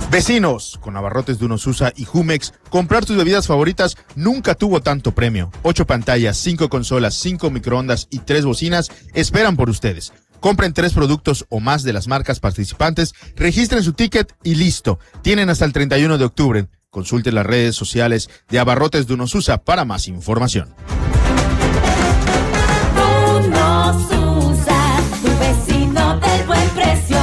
Vecinos, con abarrotes de Unosusa y Jumex, comprar tus bebidas favoritas nunca tuvo tanto premio. 8 pantallas, 5 consolas, 5 microondas y 3 bocinas esperan por ustedes. Compren 3 productos o más de las marcas participantes, registren su ticket y listo. Tienen hasta el 31 de octubre. Consulte las redes sociales de Abarrotes de Unosusa para más información. Unosusa, tu vecino del buen precio.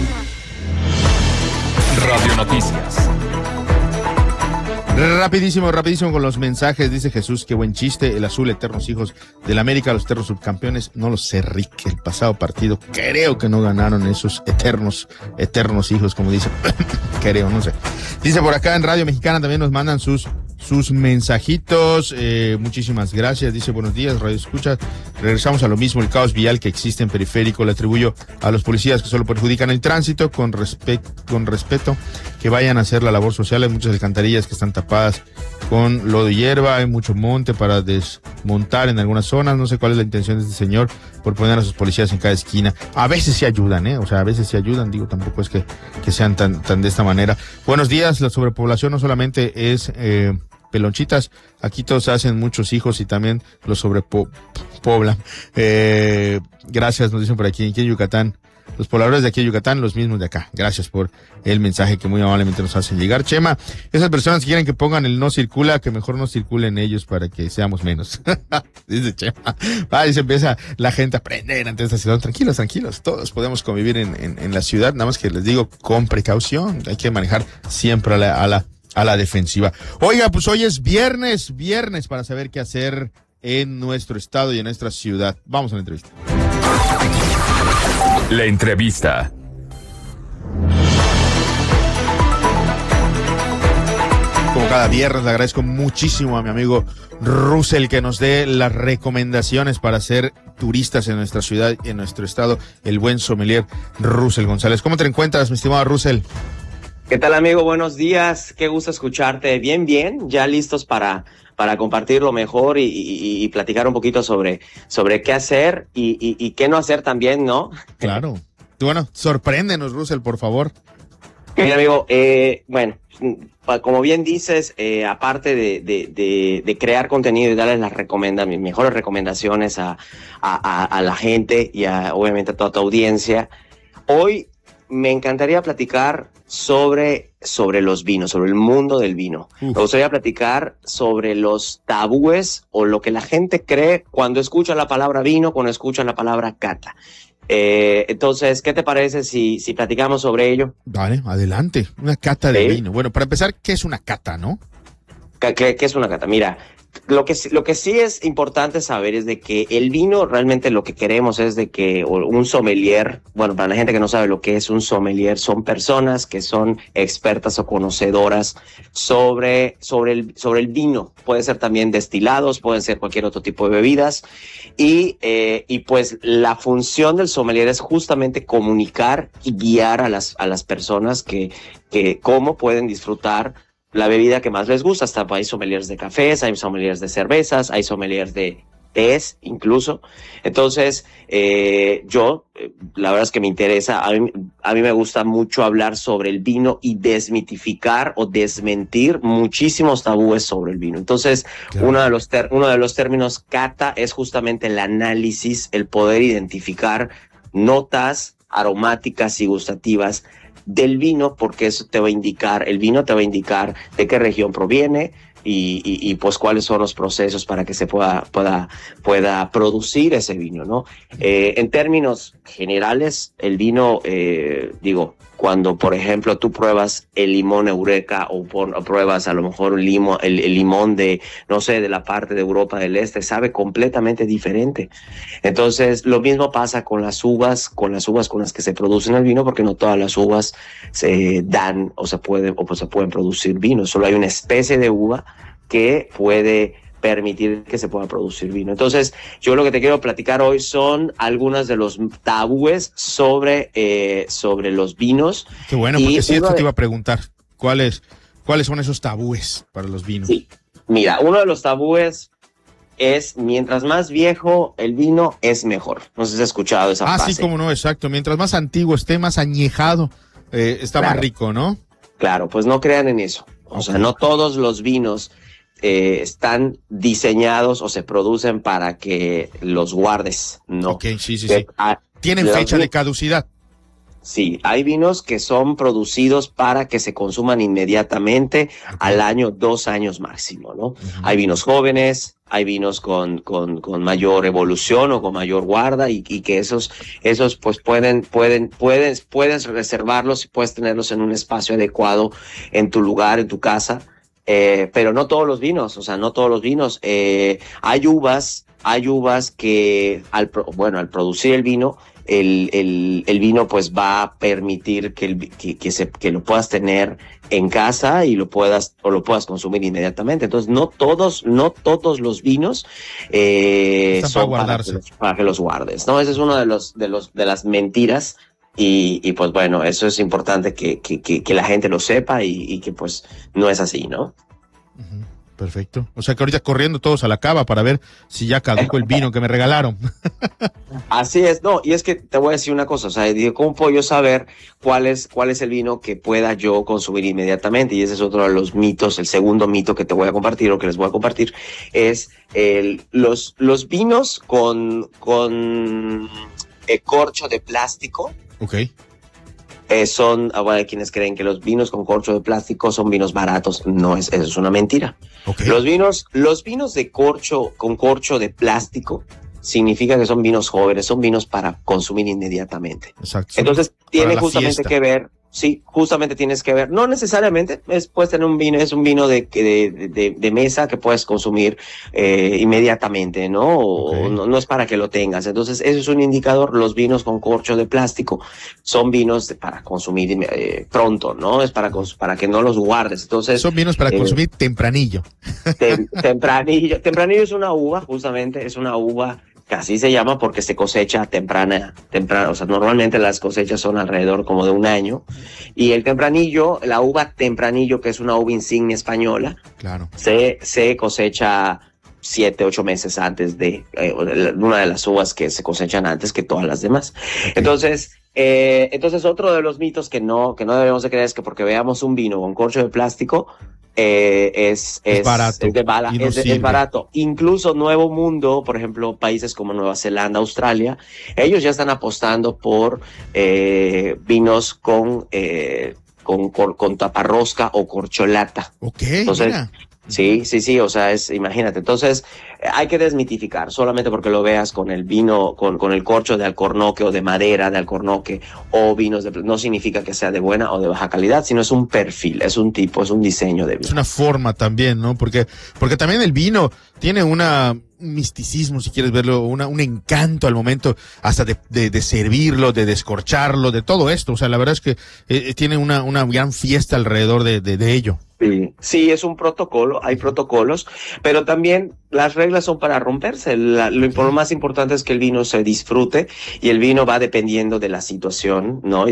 Radio Noticias. Rapidísimo con los mensajes, dice Jesús, qué buen chiste, el azul, eternos hijos del América, los eternos subcampeones, no lo sé, Rick, el pasado partido, creo que no ganaron esos eternos hijos, como dice, creo, no sé. Dice por acá en Radio Mexicana también nos mandan sus mensajitos, muchísimas gracias, dice buenos días, Radio Escucha, regresamos a lo mismo, el caos vial que existe en Periférico, le atribuyo a los policías que solo perjudican el tránsito, con respeto, que vayan a hacer la labor social, hay muchas alcantarillas que están tapadas con lodo y hierba, hay mucho monte para desmontar en algunas zonas, no sé cuál es la intención de este señor por poner a sus policías en cada esquina, a veces sí ayudan, a veces sí ayudan, digo, tampoco es que sean tan de esta manera. Buenos días, la sobrepoblación no solamente es pelonchitas, aquí todos hacen muchos hijos y también los sobrepoblan. Gracias, nos dicen por aquí en Yucatán. Los pobladores de aquí de Yucatán, los mismos de acá. Gracias por el mensaje que muy amablemente nos hacen llegar. Chema, esas personas que quieren que pongan el no circula, que mejor no circulen ellos para que seamos menos. Dice Chema. Y se empieza la gente a aprender ante esta ciudad. Tranquilos, todos podemos convivir en la ciudad, nada más que les digo, con precaución. Hay que manejar siempre a la defensiva. Oiga, pues hoy es viernes para saber qué hacer en nuestro estado y en nuestra ciudad. Vamos a la entrevista. La entrevista. Como cada viernes, le agradezco muchísimo a mi amigo Russell que nos dé las recomendaciones para ser turistas en nuestra ciudad y en nuestro estado, el buen sommelier Russell González. ¿Cómo te encuentras, mi estimado Russell? ¿Qué tal, amigo? Buenos días. Qué gusto escucharte. Bien, ya listos para compartir lo mejor y platicar un poquito sobre qué hacer y qué no hacer también, ¿no? Claro. Bueno, sorpréndenos, Russell, por favor. Mira, amigo, bueno, como bien dices, aparte de crear contenido y darles mis mejores recomendaciones a la gente y obviamente a toda tu audiencia, hoy me encantaría platicar sobre los vinos, sobre el mundo del vino. Me gustaría platicar sobre los tabúes o lo que la gente cree cuando escucha la palabra vino, cuando escucha la palabra cata. Entonces, ¿qué te parece si platicamos sobre ello? Vale, adelante. Una cata de vino. Bueno, para empezar, ¿qué es una cata, no? ¿Qué es una cata? Mira, lo que sí es importante saber es de que el vino realmente lo que queremos es de que un sommelier, bueno, para la gente que no sabe lo que es un sommelier, son personas que son expertas o conocedoras sobre el vino. Puede ser también destilados, pueden ser cualquier otro tipo de bebidas y pues la función del sommelier es justamente comunicar y guiar a las personas que cómo pueden disfrutar la bebida que más les gusta. Hasta hay sommeliers de cafés, hay sommeliers de cervezas, hay sommeliers de tés incluso. Entonces, la verdad es que me interesa, a mí me gusta mucho hablar sobre el vino y desmitificar o desmentir muchísimos tabúes sobre el vino. Entonces, claro, uno de los términos cata es justamente el análisis, el poder identificar notas aromáticas y gustativas del vino, porque eso el vino te va a indicar de qué región proviene y pues cuáles son los procesos para que se pueda producir ese vino, ¿no? En términos generales, el vino, cuando por ejemplo tú pruebas el limón Eureka o pruebas a lo mejor el limón de, no sé, de la parte de Europa del Este, sabe completamente diferente. Entonces, lo mismo pasa con las uvas con las que se producen el vino, porque no todas las uvas se dan o se pueden producir vino. Solo hay una especie de uva que puede permitir que se pueda producir vino. Entonces, yo lo que te quiero platicar hoy son algunas de los tabúes sobre los vinos. Qué bueno, porque si esto te iba a preguntar, ¿cuáles son esos tabúes para los vinos? Sí. Mira, uno de los tabúes es mientras más viejo el vino es mejor. No sé si has escuchado esa frase. Sí, cómo no, exacto. Mientras más antiguo esté, más añejado, está más rico, ¿no? Claro, pues no crean en eso. O sea, no todos los vinos están diseñados o se producen para que los guardes, no. Ok, sí. ¿Tienen fecha de caducidad? Sí, hay vinos que son producidos para que se consuman inmediatamente al año, 2 años máximo, ¿no? Hay vinos jóvenes, hay vinos con mayor evolución o con mayor guarda y que esos pues puedes reservarlos y puedes tenerlos en un espacio adecuado en tu lugar, en tu casa, pero no todos los vinos, o sea, no todos los vinos. Hay uvas que al producir el vino, el vino pues va a permitir que lo puedas tener en casa y lo puedas consumir inmediatamente. Entonces no todos los vinos son para que los guardes, ¿no? Ese es uno de las mentiras. Y pues bueno, eso es importante que la gente lo sepa y que pues no es así, ¿no? Perfecto. O sea que ahorita corriendo todos a la cava para ver si ya caducó el vino que me regalaron. Así es, no, y es que te voy a decir una cosa, o sea, ¿cómo puedo yo saber cuál es el vino que pueda yo consumir inmediatamente? Y ese es otro de los mitos, el segundo mito que te voy a compartir o que les voy a compartir, es los vinos con corcho de plástico. Ok. Hay quienes creen que los vinos con corcho de plástico son vinos baratos. No, eso es una mentira. Okay. Los vinos con corcho de plástico significa que son vinos jóvenes, son vinos para consumir inmediatamente. Exacto. Entonces tiene justamente fiesta. que ver. Sí, justamente tienes que ver, no necesariamente, puedes tener un vino, es un vino de mesa que puedes consumir inmediatamente, ¿no? Okay. No es para que lo tengas. Entonces, eso es un indicador. Los vinos con corcho de plástico son vinos para consumir pronto, ¿no? Es para que no los guardes. Entonces, son vinos para consumir tempranillo. Tempranillo. Tempranillo es una uva, justamente, es una uva que así se llama porque se cosecha temprana, o sea, normalmente las cosechas son alrededor como de 1 año, y el tempranillo, la uva tempranillo, que es una uva insignia española, claro, se cosecha 7-8 meses antes de una de las uvas que se cosechan antes que todas las demás. Okay. Entonces otro de los mitos que no debemos de creer es que porque veamos un vino con corcho de plástico es barato. Es barato. Incluso Nuevo Mundo, por ejemplo, países como Nueva Zelanda, Australia, ellos ya están apostando por vinos con taparrosca o corcholata. Okay, entonces, mira. Sí, o sea, imagínate. Entonces, hay que desmitificar, solamente porque lo veas con el vino, con el corcho de alcornoque o de madera de alcornoque o vinos no significa que sea de buena o de baja calidad, sino es un perfil, es un tipo, es un diseño de vino. Es una forma también, ¿no? Porque también el vino tiene un misticismo, si quieres verlo, un encanto al momento hasta de servirlo, de descorcharlo, de todo esto. O sea, la verdad es que tiene una gran fiesta alrededor de ello. Sí, es un protocolo, hay protocolos, pero también las reglas son para romperse. Lo más importante es que el vino se disfrute, y el vino va dependiendo de la situación, ¿no?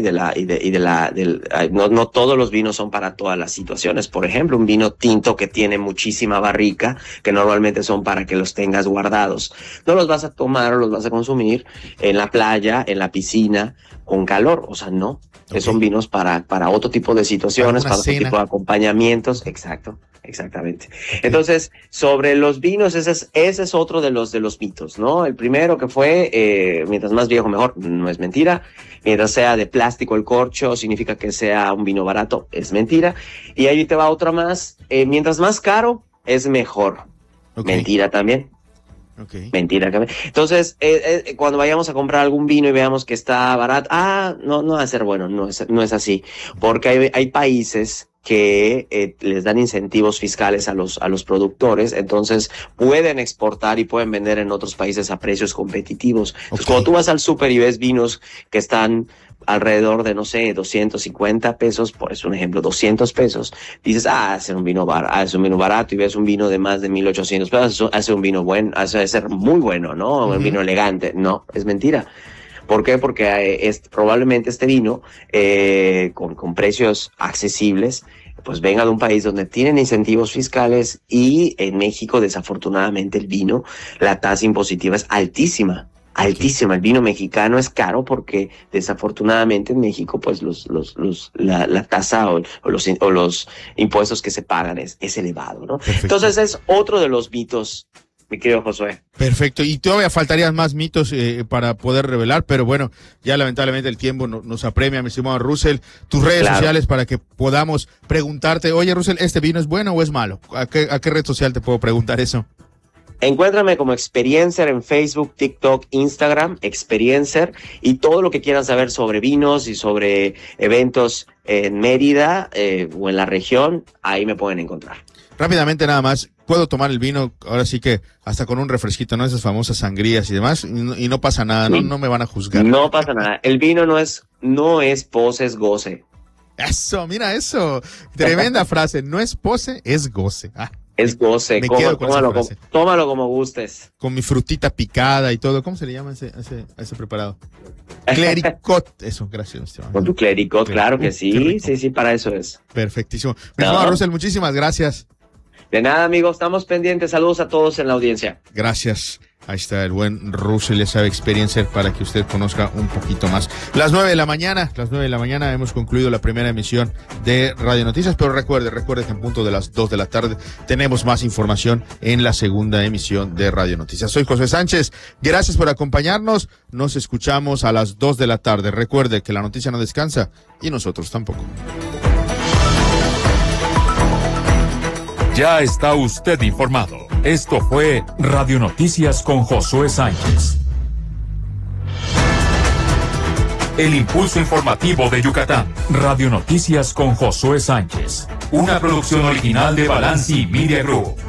No todos los vinos son para todas las situaciones. Por ejemplo, un vino tinto que tiene muchísima barrica, que normalmente son para que los tengas guardados. No los vas a tomar o los vas a consumir en la playa, en la piscina, con calor, o sea, no. Okay. Son vinos para otro tipo de situaciones, para otro tipo de acompañamientos. Exactamente. Okay. Entonces, sobre los vinos, ese es otro de los mitos, ¿no? El primero que fue, mientras más viejo mejor, no es mentira. Mientras sea de plástico el corcho, significa que sea un vino barato, es mentira. Y ahí te va otra más, mientras más caro, es mejor. Okay. Mentira también. Okay. Mentira. Entonces, cuando vayamos a comprar algún vino y veamos que está barato, no va a ser bueno, no es así, porque hay países que les dan incentivos fiscales a los productores, entonces pueden exportar y pueden vender en otros países a precios competitivos. Entonces, cuando tú vas al súper y ves vinos que están alrededor de, no sé, 250 pesos, por es un ejemplo, 200 pesos, dices, es un vino barato, y ves un vino de más de 1,800 pesos, hace un vino bueno, hace ser muy bueno, ¿no? Un vino elegante. No, es mentira. ¿Por qué? Porque probablemente este vino, con precios accesibles, pues venga de un país donde tienen incentivos fiscales, y en México, desafortunadamente, el vino, la tasa impositiva es altísima. altísima. El vino mexicano es caro porque desafortunadamente en México pues la tasa o los impuestos que se pagan es elevado, ¿no? Perfecto. Entonces es otro de los mitos, mi querido Josué. Perfecto, y todavía faltarían más mitos para poder revelar, pero bueno, ya lamentablemente el tiempo nos apremia, mi estimado Russell. Tus redes sociales para que podamos preguntarte, oye Russell, ¿este vino es bueno o es malo? ¿A qué red social te puedo preguntar eso? Encuéntrame como Experiencer en Facebook, TikTok, Instagram, Experiencer, y todo lo que quieran saber sobre vinos y sobre eventos en Mérida o en la región, ahí me pueden encontrar. Rápidamente nada más, puedo tomar el vino, ahora sí que hasta con un refresquito, ¿no? Esas famosas sangrías y demás, y no pasa nada, no me van a juzgar. No pasa nada, el vino no es pose, es goce. Eso, mira eso, tremenda frase, no es pose, es goce. Es goce, tómalo como gustes. Con mi frutita picada y todo, ¿cómo se le llama ese preparado? Clericot, eso, gracias. Con tu clericot, claro que sí, sí, para eso es. Perfectísimo. Mi hermano Russell, muchísimas gracias. De nada, amigos, estamos pendientes. Saludos a todos en la audiencia. Gracias. Ahí está el buen Russell, ya sabe, Experiencer, para que usted conozca un poquito más. Las 9 de la mañana hemos concluido la primera emisión de Radio Noticias, pero recuerde que en punto de las 2 de la tarde tenemos más información en la segunda emisión de Radio Noticias. Soy José Sánchez, gracias por acompañarnos, nos escuchamos a las 2 de la tarde. Recuerde que la noticia no descansa y nosotros tampoco. Ya está usted informado. Esto fue Radio Noticias con Josué Sánchez. El impulso informativo de Yucatán. Radio Noticias con Josué Sánchez. Una producción original de Balanci Media Group.